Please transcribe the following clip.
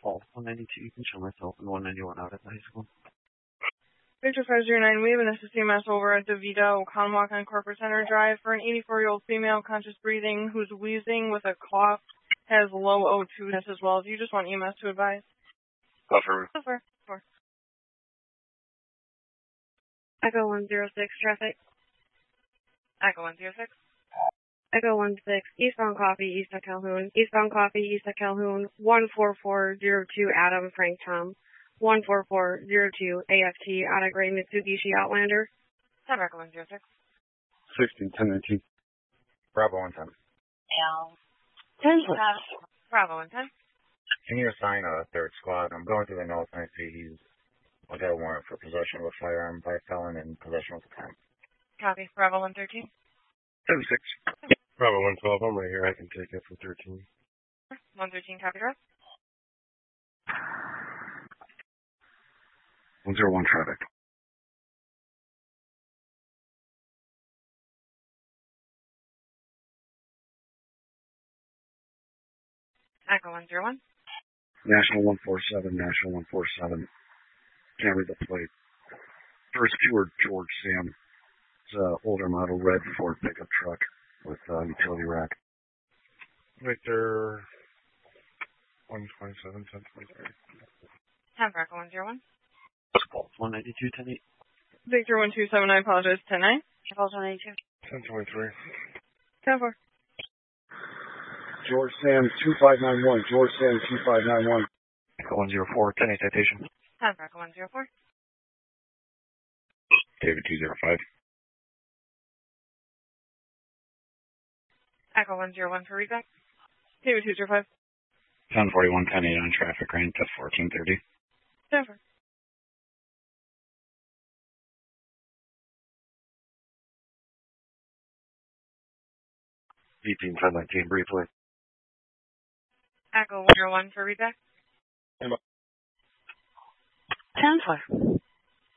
Paul, 192 you can show myself and 191 out at the high school. Victor 509, we have an SSCMS over at DeVita Oconomowoc on Corporate Center Drive for an 84-year-old female conscious breathing who's wheezing with a cough, has low O2 as well. Do you just want EMS to advise? Buffer. Buffer. Echo 106, traffic. Echo 106. Echo 16, eastbound Coffee, east of Calhoun. Eastbound Coffee, east of Calhoun, 14402 Adam, Frank Tom. 14402 AFT, out of Gray Mitsubishi Outlander. Echo 106. 161019. Bravo 110. L. 10. Bravo 110. Can you assign a third squad? I'm going through the notes and I see I got a warrant for possession of a firearm by a felon and possession of a gun. Copy. Bravo 113. 76. Bravo 112, I'm right here. I can take it for 13. 113, copy, drop. 101 traffic. Echo 101. National 147, National 147. Can't read the plate. First Stewart George Sam. It's an older model red Ford pickup truck with utility rack. Victor 127, 1023. 10 for Echo 101. Paul, 192, 108. Victor 127, I apologize, 10-9. Falls 182. 1023. 10-4. George Sam 2591. George Sam 2591. Echo 104, 10-8 citation. 10 for Echo 104. David 205. Echo 101 for reback. David 205. 1041, 10-8 on traffic range to 1430. 10-4. VP 1019, briefly. Echo 101 for reback. 10-4.